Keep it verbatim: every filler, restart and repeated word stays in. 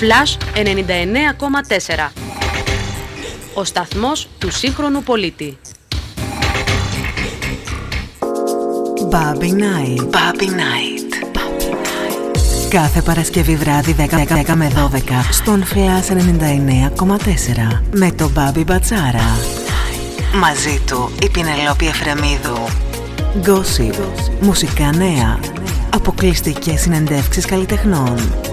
Flash ενενήντα εννέα κόμμα τέσσερα. Ο σταθμός του σύγχρονου πολίτη. Bobby Night. Bobby Night. Κάθε Παρασκευή βράδυ δέκα με δώδεκα στον Flash ενενήντα εννέα κόμμα τέσσερα με τον Bobby Μπατσάρα. Μαζί του η Πινελόπη Εφρεμίδου. Gossip, μουσικά νέα, αποκλειστικές συνεντεύξεις καλλιτεχνών,